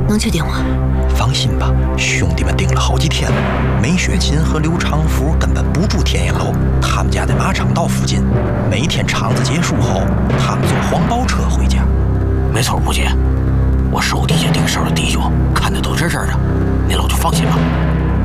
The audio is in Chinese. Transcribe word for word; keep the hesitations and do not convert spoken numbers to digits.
能确定吗？ 放心吧，兄弟们盯了好几天了。梅雪琴和刘长福根本不住天燕楼，他们家在马场道附近。每天场子结束后，他们坐黄包车回家。 没错，吴姐，我手底下盯梢的弟兄看的都真真的，您老就放心吧。